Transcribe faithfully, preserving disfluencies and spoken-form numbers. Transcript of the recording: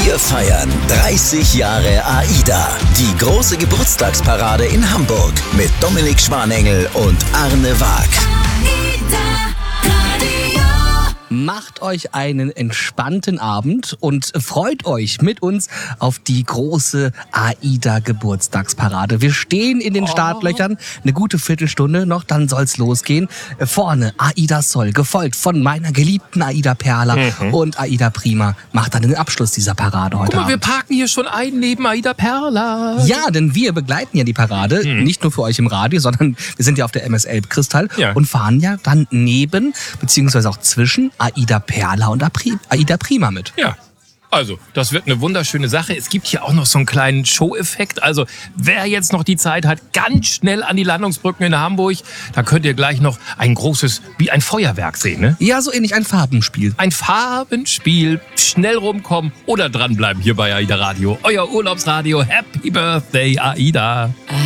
Wir feiern dreißig Jahre AIDA. Die große Geburtstagsparade in Hamburg mit Dominik Schwanengel und Arne Waag. Macht euch einen entspannten Abend und freut euch mit uns auf die große AIDA-Geburtstagsparade. Wir stehen in den oh. Startlöchern, eine gute Viertelstunde noch, dann soll's losgehen. Vorne AIDA Sol, gefolgt von meiner geliebten AIDA Perla mhm. und AIDA Prima macht dann den Abschluss dieser Parade heute Guck mal, Abend. Wir parken hier schon ein neben AIDA Perla. Ja, denn wir begleiten ja die Parade, mhm. nicht nur für euch im Radio, sondern wir sind ja auf der M S L Kristall ja. und fahren ja dann neben, beziehungsweise auch zwischen AIDA Perla und AIDA Prima mit. Ja, also das wird eine wunderschöne Sache. Es gibt hier auch noch so einen kleinen Show-Effekt. Also wer jetzt noch die Zeit hat, ganz schnell an die Landungsbrücken in Hamburg. Da könnt ihr gleich noch ein großes, wie ein Feuerwerk sehen, ne? Ja, so ähnlich, ein Farbenspiel. Ein Farbenspiel. Schnell rumkommen oder dranbleiben hier bei AIDA Radio. Euer Urlaubsradio. Happy Birthday, AIDA.